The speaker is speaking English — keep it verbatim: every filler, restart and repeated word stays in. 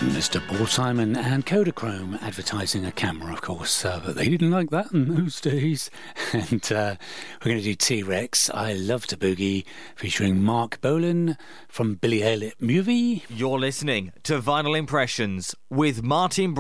Mister Paul Simon and Kodachrome advertising a camera, of course, uh, but they didn't like that in those days. And uh, we're going to do T-Rex, I Love to Boogie, featuring Mark Bolan from Billy Elliot Movie. You're listening to Vinyl Impressions with Martin